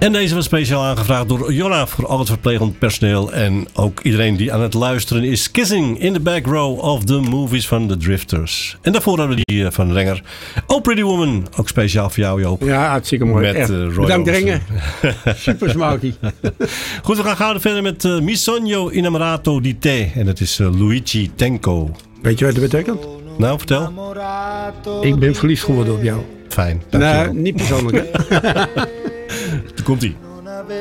En deze was speciaal aangevraagd door Jonna voor al het verplegend personeel. En ook iedereen die aan het luisteren is. Kissing in the Back Row of the Movies van The Drifters. En daarvoor hadden we die van Renger. Oh Pretty Woman, ook speciaal voor jou Joop. Ja, hartstikke mooi. Met Roy bedankt Orbison. Renger. Super smoky. Goed, we gaan gauw verder met Mi sogno innamorato di te. En dat is Luigi Tenco. Weet je wat dat betekent? Nou, vertel. Ik ben verliefd geworden op jou. Fijn, Nou, dankjewel. niet persoonlijk hè. Daar komt-ie.